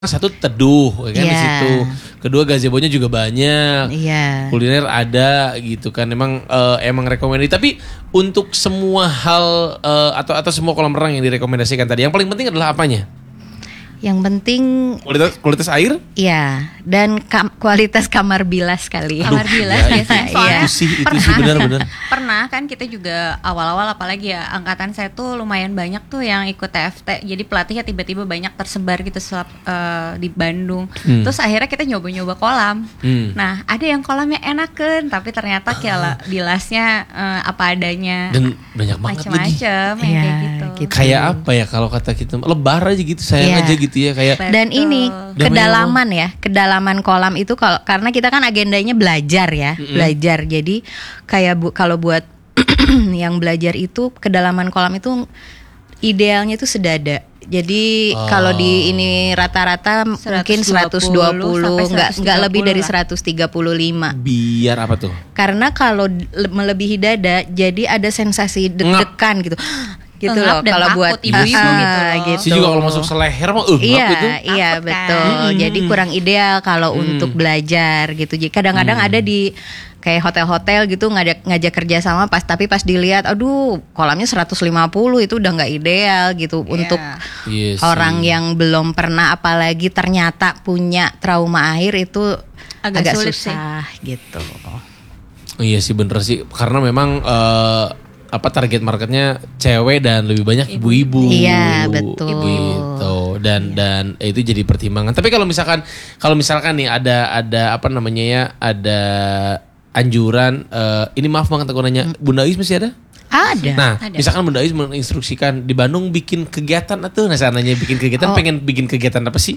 satu teduh kan di situ. Kedua gazebo-nya juga banyak. Kuliner ada gitu kan. Emang rekomendasi. Tapi untuk semua hal atau semua kolam renang yang direkomendasikan tadi, yang paling penting adalah apanya? Yang penting kualitas air? Iya, dan kualitas kamar bilas kali. Kamar bilas biasanya soalnya itu sih benar-benar. Pernah kan kita juga awal-awal apalagi ya angkatan saya tuh lumayan banyak tuh yang ikut TFT. Jadi pelatihnya tiba-tiba banyak tersebar gitu di Bandung. Terus akhirnya kita nyoba-nyoba kolam. Nah, ada yang kolamnya enakan tapi ternyata bilasnya apa adanya. Dan banyak banget macam-macam yang kayak gitu. Kayak apa ya kalau kata kita lebar aja gitu, sayang aja gitu. Ya, kayak dan ini kedalaman kolam itu karena kita kan agendanya belajar ya, belajar. Jadi kayak kalau buat yang belajar itu kedalaman kolam itu idealnya itu sedada. Jadi kalau di ini rata-rata mungkin 120 nggak lebih dari 135. Biar apa tuh? Karena kalau melebihi dada jadi ada sensasi deg-degan gitu. Gitu loh kalau buat ibu-ibu gitu. Sih juga kalau masuk seleher mah gitu. Iya betul. Jadi kurang ideal kalau untuk belajar gitu. Jadi kadang-kadang ada di kayak hotel-hotel gitu ngajak kerja sama tapi pas dilihat aduh kolamnya 150 itu udah nggak ideal gitu untuk orang yang belum pernah apalagi ternyata punya trauma air itu agak susah sih. Gitu. Iya sih bener sih karena memang target marketnya cewek dan lebih banyak ibu-ibu. Iya betul. Gitu. Dan itu jadi pertimbangan. Tapi kalau misalkan nih ada ada anjuran ini maaf banget aku nanya, Bunda Ais masih ada? Ada. Nah, misalkan Bunda Ais menginstruksikan di Bandung bikin kegiatan atau sananya bikin kegiatan pengen bikin kegiatan apa sih?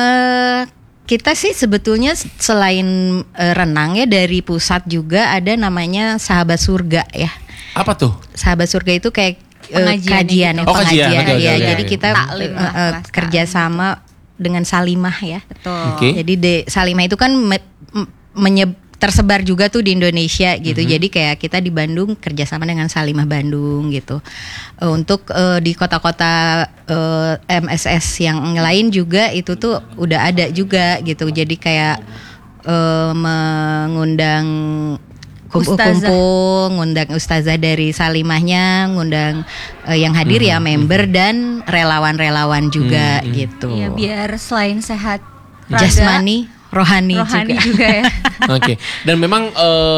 Kita sih sebetulnya selain renang ya dari pusat juga ada namanya Sahabat Surga ya. Apa tuh? Sahabat Surga itu kayak kajian. Jadi kita kerjasama dengan Salimah ya. Betul. Jadi Salimah itu kan tersebar juga tuh di Indonesia gitu. Jadi kayak kita di Bandung kerjasama dengan Salimah Bandung gitu. Untuk di kota-kota MSS yang lain juga itu tuh udah ada juga gitu. Jadi kayak mengundang kumpul, ngundang ustazah dari Salimahnya, ngundang yang hadir ya member dan relawan-relawan juga gitu. Iya biar selain sehat jasmani, rohani juga ya. Oke. Dan memang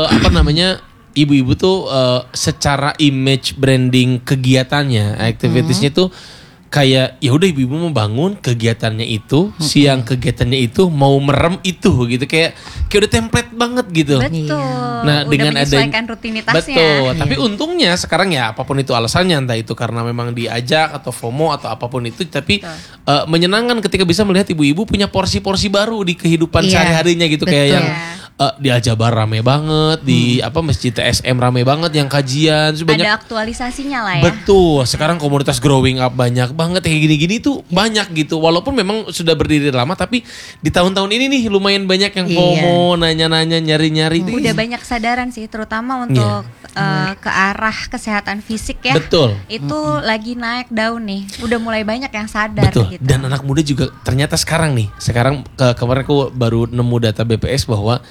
ibu-ibu tuh secara image branding kegiatannya, activitiesnya tuh kayak ya udah ibu-ibu mau bangun kegiatannya itu, siang kegiatannya itu, mau merem itu gitu kayak udah template banget gitu. Betul. Nah, udah dengan menyesuaikan rutinitasnya. Betul. Tapi untungnya sekarang ya apapun itu alasannya, entah itu karena memang diajak atau FOMO atau apapun itu, tapi menyenangkan ketika bisa melihat ibu-ibu punya porsi-porsi baru di kehidupan sehari-harinya gitu. Betul. Kayak yang di Aljabar rame banget, di Masjid TSM rame banget yang kajian. Ada aktualisasinya lah ya. Betul. Sekarang komunitas growing up banyak banget kayak gini-gini tuh banyak gitu. Walaupun memang sudah berdiri lama, tapi di tahun-tahun ini nih lumayan banyak yang FOMO, nanya-nanya, nyari-nyari. Udah banyak kesadaran sih, terutama untuk ke arah kesehatan fisik ya. Betul. Itu lagi naik daun nih. Udah mulai banyak yang sadar. Betul. Gitu. Dan anak muda juga ternyata sekarang kemarin aku baru nemu data BPS bahwa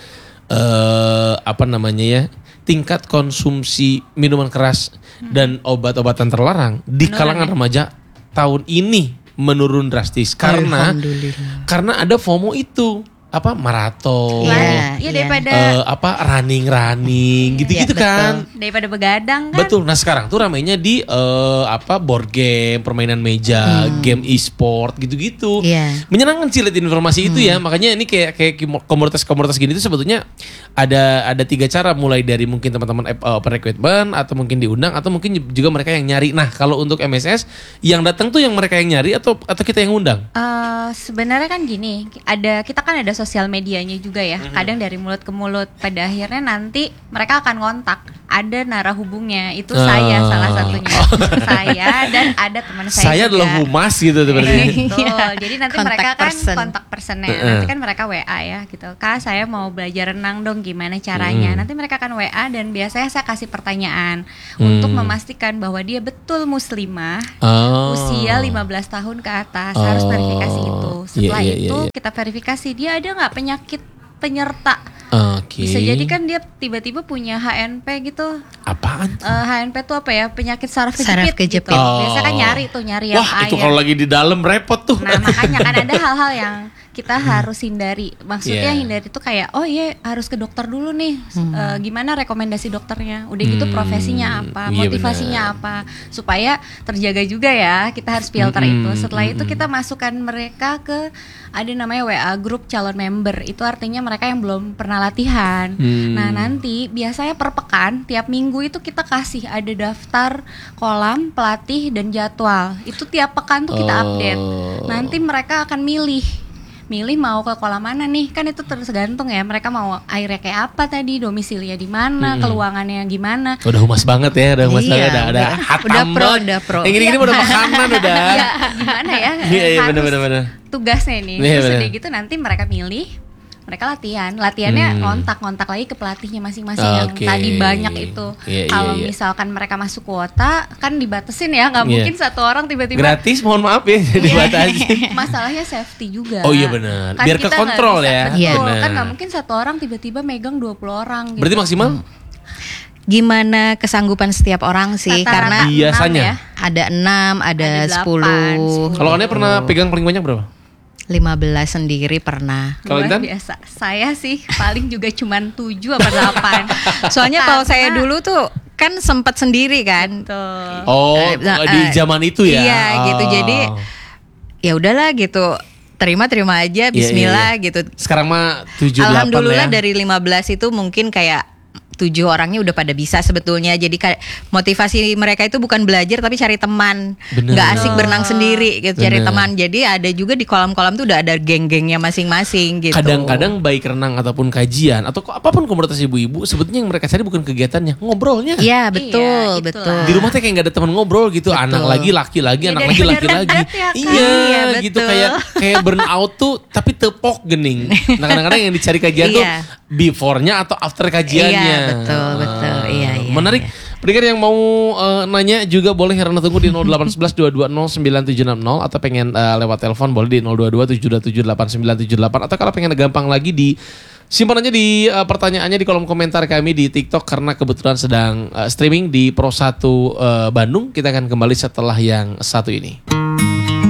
tingkat konsumsi minuman keras dan obat-obatan terlarang di kalangan remaja tahun ini menurun drastis karena ada FOMO itu maraton, daripada running gitu-gitu kan, daripada begadang kan. Betul. Nah sekarang tuh ramainya di board game, permainan meja, game e-sport gitu-gitu. Menyenangkan sih lihat informasi itu ya. Makanya ini kayak komunitas gini tuh sebetulnya ada 3 cara, mulai dari mungkin teman-teman open recruitment atau mungkin diundang atau mungkin juga mereka yang nyari. Nah kalau untuk MSS yang datang tuh yang mereka yang nyari atau kita yang undang? Sebenarnya kan gini, kita kan ada sosial medianya juga ya. Kadang dari mulut ke mulut. Pada akhirnya nanti mereka akan kontak. Ada narah hubungnya. Itu saya salah satunya. Saya dan ada teman saya Saya juga. adalah humas gitu berarti. Betul. Jadi nanti Contact mereka kan person. kontak personnya. Nanti kan mereka WA ya gitu. Kak, saya mau belajar renang dong, gimana caranya? Nanti mereka akan WA dan biasanya saya kasih pertanyaan untuk memastikan bahwa dia betul muslimah. Usia 15 tahun ke atas harus verifikasi itu. Setelah itu kita verifikasi dia ada nggak penyakit penyerta. Bisa jadi kan dia tiba-tiba punya HNP gitu. Apaan? HNP itu apa ya? Penyakit saraf Saraf kejepit. kejepit. Gitu. Biasa kan nyari yang Wah, itu ayam. kalau lagi di dalam repot tuh. Nah makanya kan ada hal-hal yang kita harus hindari. Maksudnya hindari itu kayak harus ke dokter dulu nih. Gimana rekomendasi dokternya? Udah gitu profesinya apa, motivasinya apa, supaya terjaga juga ya. Kita harus filter itu. Setelah itu kita masukkan mereka ke ada namanya WA grup calon member. Itu artinya mereka yang belum pernah latihan. Nah nanti biasanya per pekan tiap minggu itu kita kasih ada daftar kolam, pelatih dan jadwal. Itu tiap pekan tuh kita update. Nanti mereka akan milih mau ke kolam mana nih, kan itu tergantung ya mereka mau airnya kayak apa tadi, domisilinya di mana, keluangannya gimana. Udah humas banget ya, udah humas banget, udah hatam banget. Udah pro. Yang gini-gini udah makanan udah. Ya gimana ya, Iya harus bener. tugasnya nih. Iya, Terus bener. udah gitu nanti mereka milih, mereka latihannya kontak lagi ke pelatihnya masing-masing yang Oke. tadi banyak itu. Iya, Kalau iya. misalkan mereka masuk kuota kan dibatasin ya, nggak mungkin satu orang tiba-tiba. Gratis, mohon maaf ya, jadi batasi. Masalahnya safety juga. Oh iya benar. Kan Biar kita kekontrol nggak bisa, ya. Betul, Iya. kan Benar. nggak mungkin satu orang tiba-tiba megang 20 orang gitu. Berarti maksimal? Gimana kesanggupan setiap orang sih? Rata-rata Karena Biasanya. 6 ya. ada 6, ada Ada 10, Kalau Anda pernah pegang paling banyak berapa? 15 sendiri pernah. Kalau Luar Intan? biasa. Saya sih paling juga cuman 7 apa 8. Soalnya kalau saya dulu tuh kan sempat sendiri kan. Tuh. Oh, di zaman itu ya. Iya gitu. Jadi ya udahlah gitu. Terima aja, bismillah gitu. Sekarang mah 7 8 Alhamdulillah ya. dari 15 itu mungkin kayak 7 orangnya udah pada bisa sebetulnya. Jadi kayak motivasi mereka itu bukan belajar tapi cari teman. Bener. Nggak asik berenang sendiri gitu, cari Bener. teman. Jadi ada juga di kolam-kolam tuh udah ada geng-gengnya masing-masing gitu. Kadang-kadang baik renang ataupun kajian atau apapun komunitas ibu-ibu, sebetulnya yang mereka cari bukan kegiatannya, ngobrolnya. Iya betul, Iya, betul. itulah. Di rumah tuh kayak gak ada teman ngobrol gitu. Betul. Anak lagi laki-lagi, Ya, anak dari lagi laki-lagi. berat ya, kan? Iya, Iya, gitu betul. kayak burn out tuh tapi tepok gening. Nah, kadang-kadang yang dicari kajian tuh Iya. before-nya atau after kajiannya. Iya, betul. Iya. Menarik. Pendengar yang mau nanya juga boleh, Herana tunggu di 0811 220 9760 atau pengen lewat telepon boleh di 022 727 8978 atau kalau pengen gampang lagi di simpan aja di pertanyaannya di kolom komentar kami di TikTok karena kebetulan sedang streaming di Pro 1 Bandung. Kita akan kembali setelah yang satu ini.